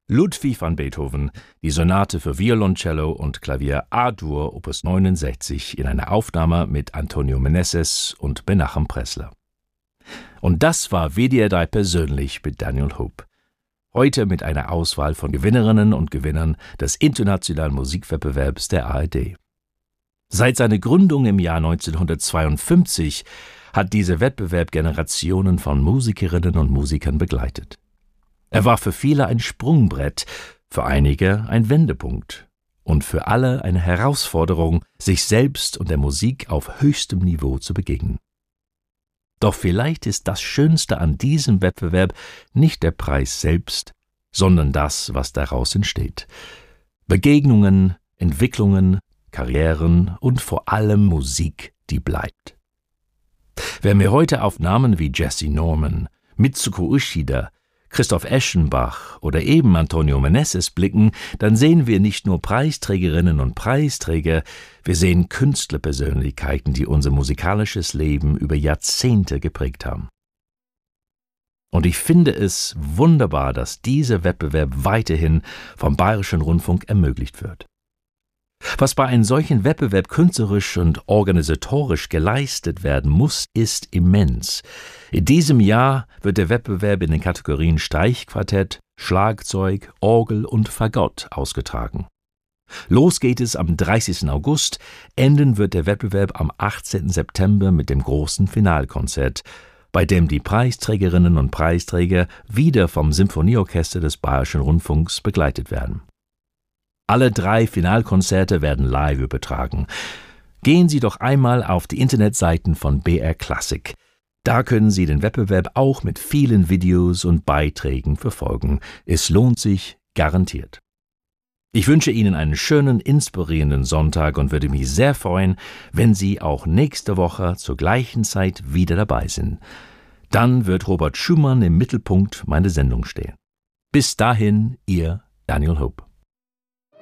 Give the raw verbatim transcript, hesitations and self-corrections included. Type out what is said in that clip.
Ludwig van Beethoven, die Sonate für Violoncello und Klavier A-Dur, Opus neunundsechzig, in einer Aufnahme mit Antonio Meneses und Menachem Pressler. Und das war W D R drei persönlich mit Daniel Hope. Heute mit einer Auswahl von Gewinnerinnen und Gewinnern des Internationalen Musikwettbewerbs der A R D. Seit seiner Gründung im Jahr neunzehnhundertzweiundfünfzig hat dieser Wettbewerb Generationen von Musikerinnen und Musikern begleitet. Er war für viele ein Sprungbrett, für einige ein Wendepunkt und für alle eine Herausforderung, sich selbst und der Musik auf höchstem Niveau zu begegnen. Doch vielleicht ist das Schönste an diesem Wettbewerb nicht der Preis selbst, sondern das, was daraus entsteht. Begegnungen, Entwicklungen, Karrieren und vor allem Musik, die bleibt. Wenn wir heute auf Namen wie Jessye Norman, Mitsuko Uchida, Christoph Eschenbach oder eben Antonio Meneses blicken, dann sehen wir nicht nur Preisträgerinnen und Preisträger, wir sehen Künstlerpersönlichkeiten, die unser musikalisches Leben über Jahrzehnte geprägt haben. Und ich finde es wunderbar, dass dieser Wettbewerb weiterhin vom Bayerischen Rundfunk ermöglicht wird. Was bei einem solchen Wettbewerb künstlerisch und organisatorisch geleistet werden muss, ist immens. In diesem Jahr wird der Wettbewerb in den Kategorien Streichquartett, Schlagzeug, Orgel und Fagott ausgetragen. Los geht es am dreißigsten August, enden wird der Wettbewerb am achtzehnten September mit dem großen Finalkonzert, bei dem die Preisträgerinnen und Preisträger wieder vom Symphonieorchester des Bayerischen Rundfunks begleitet werden. Alle drei Finalkonzerte werden live übertragen. Gehen Sie doch einmal auf die Internetseiten von B R Classic. Da können Sie den Wettbewerb auch mit vielen Videos und Beiträgen verfolgen. Es lohnt sich garantiert. Ich wünsche Ihnen einen schönen, inspirierenden Sonntag und würde mich sehr freuen, wenn Sie auch nächste Woche zur gleichen Zeit wieder dabei sind. Dann wird Robert Schumann im Mittelpunkt meiner Sendung stehen. Bis dahin, Ihr Daniel Hope.